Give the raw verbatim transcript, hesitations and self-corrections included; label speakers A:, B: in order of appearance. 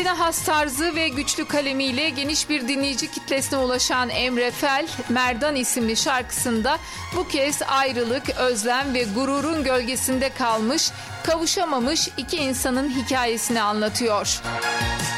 A: Kendine has tarzı ve güçlü kalemiyle geniş bir dinleyici kitlesine ulaşan Emre Fel, Merdan isimli şarkısında bu kez ayrılık, özlem ve gururun gölgesinde kalmış, kavuşamamış iki insanın hikayesini anlatıyor.